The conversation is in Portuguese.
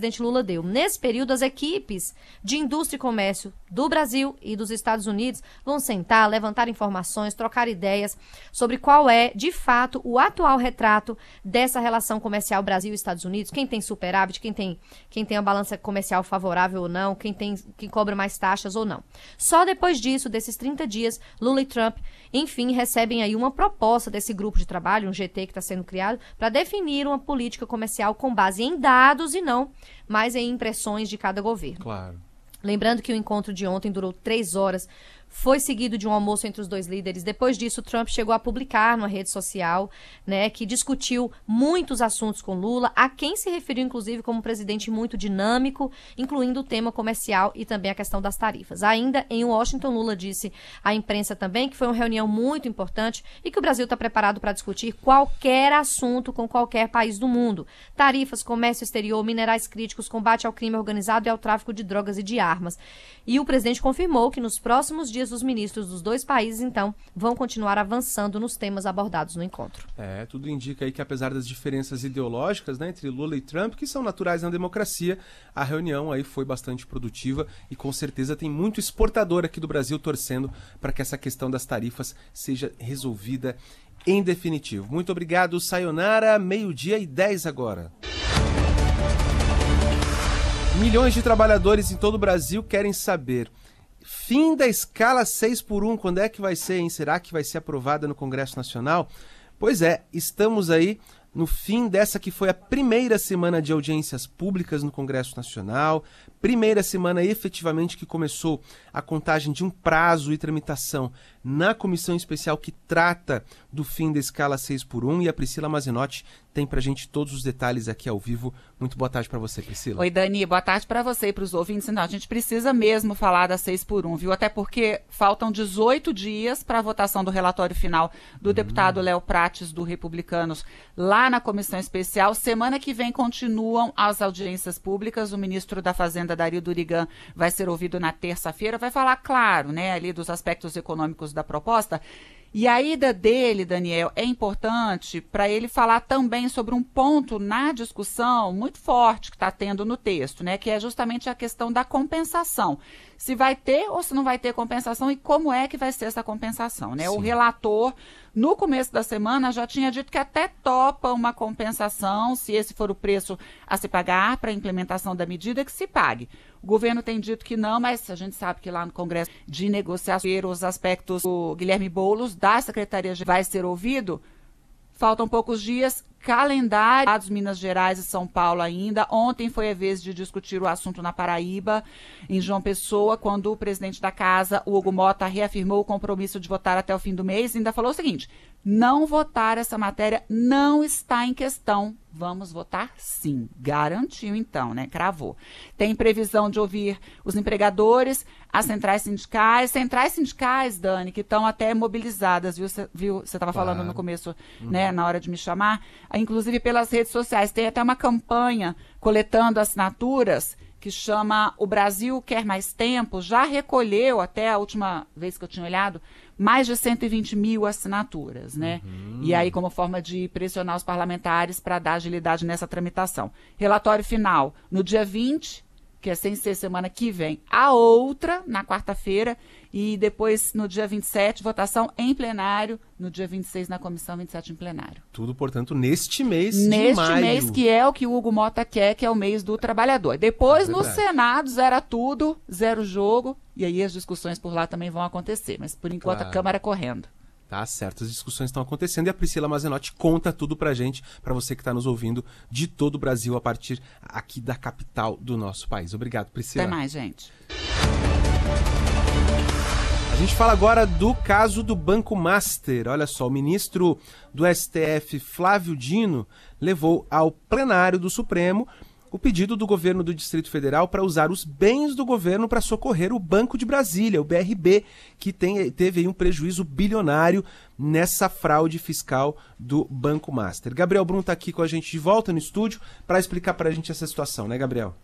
presidente Lula deu. Nesse período, as equipes de indústria e comércio do Brasil e dos Estados Unidos vão sentar, levantar informações, trocar ideias sobre qual é, de fato, o atual retrato dessa relação comercial Brasil e Estados Unidos, quem tem superávit, quem tem a balança comercial favorável ou não, quem cobra mais taxas ou não. Só depois disso, desses 30 dias, Lula e Trump, enfim, recebem aí uma proposta desse grupo de trabalho, um GT que está sendo criado, para definir uma política comercial com base em dados e não mais em impressões de cada governo. Claro. Lembrando que o encontro de ontem durou 3 horas, foi seguido de um almoço entre os dois líderes. Depois disso, Trump chegou a publicar numa rede social, né, que discutiu muitos assuntos com Lula, a quem se referiu, inclusive, como um presidente muito dinâmico, incluindo o tema comercial e também a questão das tarifas. Ainda em Washington, Lula disse à imprensa também que foi uma reunião muito importante e que o Brasil está preparado para discutir qualquer assunto com qualquer país do mundo. Tarifas, comércio exterior, minerais críticos, combate ao crime organizado e ao tráfico de drogas e de armas. E o presidente confirmou que nos próximos dias os ministros dos dois países, então, vão continuar avançando nos temas abordados no encontro. Tudo indica aí que, apesar das diferenças ideológicas, né, entre Lula e Trump, que são naturais na democracia, a reunião aí foi bastante produtiva e com certeza tem muito exportador aqui do Brasil torcendo para que essa questão das tarifas seja resolvida em definitivo. Muito obrigado, sayonara, 12:10 agora. Milhões de trabalhadores em todo o Brasil querem saber: fim da escala 6x1, quando é que vai ser, hein? Será que vai ser aprovada no Congresso Nacional? Pois é, estamos aí no fim dessa que foi a primeira semana de audiências públicas no Congresso Nacional, primeira semana efetivamente que começou a contagem de um prazo e tramitação na comissão especial que trata do fim da escala 6x1, e a Priscila Mazinotti tem pra gente todos os detalhes aqui ao vivo. Muito boa tarde pra você, Priscila. Oi, Dani, boa tarde pra você e pros ouvintes. Não, a gente precisa mesmo falar da 6x1, viu? Até porque faltam 18 dias para a votação do relatório final do deputado Léo Prates, do Republicanos, lá na comissão especial. Semana que vem continuam as audiências públicas. O ministro da Fazenda, Dario Durigan, vai ser ouvido na terça-feira. Vai falar, claro, né, ali dos aspectos econômicos da proposta. E a ida dele, Daniel, é importante para ele falar também sobre um ponto na discussão muito forte que está tendo no texto, né? Que é justamente a questão da compensação. Se vai ter ou se não vai ter compensação e como é que vai ser essa compensação, né? Sim. O relator, no começo da semana, já tinha dito que até topa uma compensação, se esse for o preço a se pagar para a implementação da medida, que se pague. O governo tem dito que não, mas a gente sabe que lá no Congresso de negociação, os aspectos, o Guilherme Boulos, da Secretaria, vai ser ouvido. Faltam poucos dias, calendário dos Minas Gerais e São Paulo ainda. Ontem foi a vez de discutir o assunto na Paraíba, em João Pessoa, quando o presidente da casa, o Hugo Motta, reafirmou o compromisso de votar até o fim do mês e ainda falou o seguinte: não votar essa matéria não está em questão. Vamos votar sim. Garantiu então, né? Cravou. Tem previsão de ouvir os empregadores, as centrais sindicais, Dani, que estão até mobilizadas, viu? Você estava falando no começo, né? Na hora de me chamar. Inclusive pelas redes sociais. Tem até uma campanha coletando assinaturas que chama O Brasil Quer Mais Tempo. Já recolheu, até a última vez que eu tinha olhado, mais de 120 mil assinaturas, né? E aí, como forma de pressionar os parlamentares para dar agilidade nessa tramitação. Relatório final no dia 20, que é sem ser semana que vem, a outra, na quarta-feira, e depois no dia 27, votação em plenário, no dia 26 na comissão, 27 em plenário. Tudo, portanto, neste mês de Neste maio. mês, que é o que o Hugo Motta quer, que é o mês do trabalhador. Depois, no Senado, zera tudo, zero jogo, e aí as discussões por lá também vão acontecer. Mas, por enquanto, a Câmara correndo. Tá certo, as discussões estão acontecendo e a Priscila Mazenotti conta tudo pra gente, pra você que está nos ouvindo de todo o Brasil, a partir aqui da capital do nosso país. Obrigado, Priscila. Até mais, gente. A gente fala agora do caso do Banco Master. Olha só, o ministro do STF, Flávio Dino, levou ao plenário do Supremo o pedido do governo do Distrito Federal para usar os bens do governo para socorrer o Banco de Brasília, o BRB, que teve aí um prejuízo bilionário nessa fraude fiscal do Banco Master. Gabriel Brum está aqui com a gente de volta no estúdio para explicar para a gente essa situação, né, Gabriel?